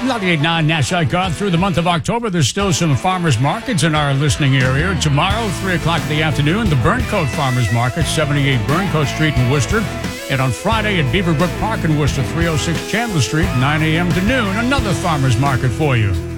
98.9 National Guard. Through the month of October, there's still some farmers markets in our listening area. Tomorrow, 3 o'clock in the afternoon, the Burncoat Farmers Market, 78 Burncoat Street in Worcester. And on Friday at Beaverbrook Park in Worcester, 306 Chandler Street, 9 a.m. to noon, another farmers market for you.